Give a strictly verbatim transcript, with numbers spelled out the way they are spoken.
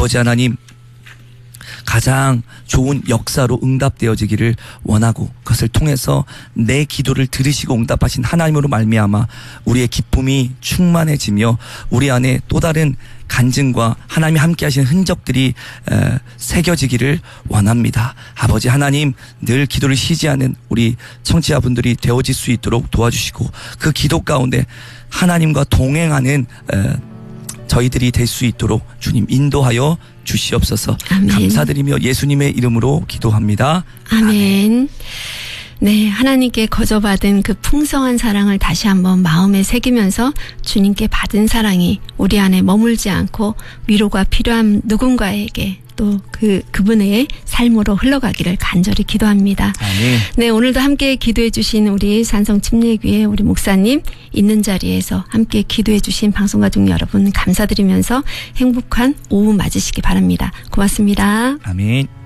아버지 하나님, 가장 좋은 역사로 응답되어지기를 원하고 그것을 통해서 내 기도를 들으시고 응답하신 하나님으로 말미암아 우리의 기쁨이 충만해지며 우리 안에 또 다른 간증과 하나님이 함께 하시는 흔적들이 에, 새겨지기를 원합니다. 아버지 하나님, 늘 기도를 쉬지 않는 우리 청취자분들이 되어질 수 있도록 도와주시고 그 기도 가운데 하나님과 동행하는 에, 저희들이 될 수 있도록 주님 인도하여 주시옵소서. 아멘. 감사드리며 예수님의 이름으로 기도합니다. 아멘. 아멘. 네, 하나님께 거저받은 그 풍성한 사랑을 다시 한번 마음에 새기면서 주님께 받은 사랑이 우리 안에 머물지 않고 위로가 필요한 누군가에게 또 그 그분의 삶으로 흘러가기를 간절히 기도합니다. 아멘. 네, 오늘도 함께 기도해 주신 우리 산성 침례교회 우리 목사님 있는 자리에서 함께 기도해 주신 방송가족 여러분 감사드리면서 행복한 오후 맞으시기 바랍니다. 고맙습니다. 아멘.